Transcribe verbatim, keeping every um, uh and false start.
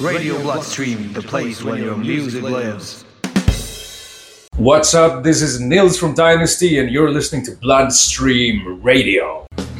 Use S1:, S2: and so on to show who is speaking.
S1: Radio Bloodstream, the place where your music lives.
S2: What's up? This is Nils from Dynasty, and you're listening to Bloodstream Radio.